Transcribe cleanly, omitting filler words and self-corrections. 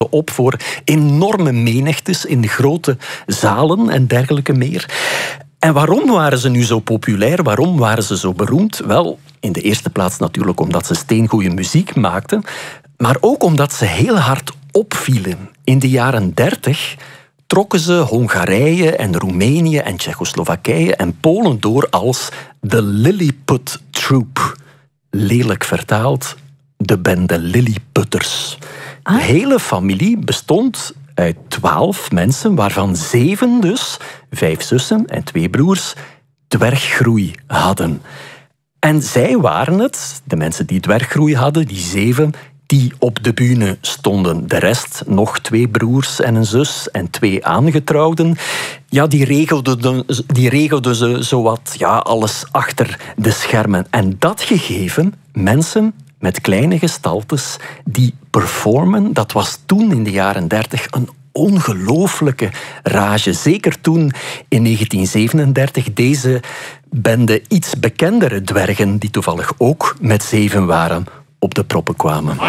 op voor enorme menigtes in de grote zalen en dergelijke meer. En waarom waren ze nu zo populair? Waarom waren ze zo beroemd? Wel, in de eerste plaats natuurlijk omdat ze steengoeie muziek maakten, maar ook omdat ze heel hard opvielen. In de jaren 30 trokken ze Hongarije en Roemenië en Tsjechoslowakije en Polen door als de Lilliput Troupe. Lelijk vertaald, de bende Lilliputters. De hele familie bestond uit 12 mensen, waarvan 7 dus, 5 zussen en 2 broers, dwerggroei hadden. En zij waren het, de mensen die dwerggroei hadden, die 7, die op de bühne stonden. De rest, nog 2 broers en een zus en 2 aangetrouwden, ja, die regelden ze zowat alles achter de schermen. En dat gegeven, mensen met kleine gestaltes die performen, dat was toen in de jaren 30 een ongelooflijke rage. Zeker toen in 1937 deze bende iets bekendere dwergen, die toevallig ook met 7 waren, op de proppen kwamen.